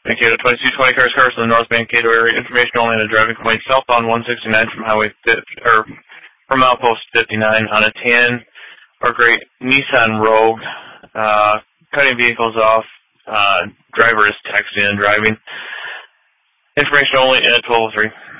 Mankato 2220 cars in the North Mankato area. Information only on a driving complaint southbound 169 from from Outpost 59 on a tan or gray Nissan Rogue. Cutting vehicles off. Driver is texting and driving. Information only at 1203.